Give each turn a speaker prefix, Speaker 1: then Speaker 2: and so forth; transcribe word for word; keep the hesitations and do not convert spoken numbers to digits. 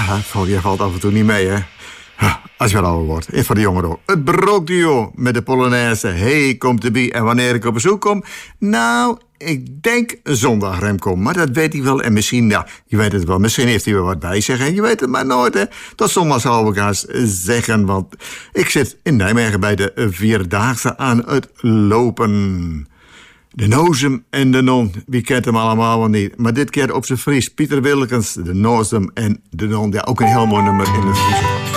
Speaker 1: het valt, je valt af en toe niet mee, hè. Als je wat ouder wordt. En voor de jongeren ook. Het Brokduo met de Polonaise. Hey, komt erbij. En wanneer ik op bezoek kom? Nou, ik denk zondag, Remco. Maar dat weet hij wel. En misschien, ja, je weet het wel. Misschien heeft hij wel wat bij zich. En je weet het maar nooit, hè. Tot zondag zal ik eens zeggen. Want ik zit in Nijmegen bij de Vierdaagse aan het lopen. De Nozem en de Non. Wie kent hem allemaal wel niet. Maar dit keer op zijn Fries. Pieter Wilkens, de Nozem en de Non. Ja, ook een heel mooi nummer in het Fries.